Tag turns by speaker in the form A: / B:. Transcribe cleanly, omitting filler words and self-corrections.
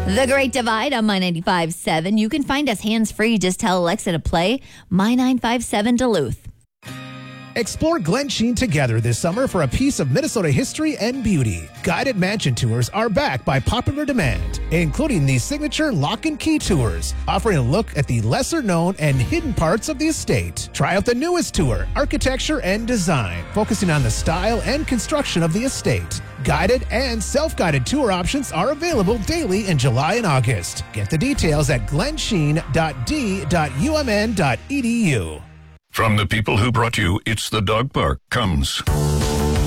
A: The Great Divide on My 95.7. You can find us hands-free. Just tell Alexa to play My 957 Duluth.
B: Explore Glen Sheen together this summer for a piece of Minnesota history and beauty. Guided mansion tours are back by popular demand, including the signature Lock and Key tours, offering a look at the lesser-known and hidden parts of the estate. Try out the newest tour, Architecture and Design, focusing on the style and construction of the estate. Guided and self-guided tour options are available daily in July and August. Get the details at glensheen.d.umn.edu.
C: From the people who brought you It's the Dog Park comes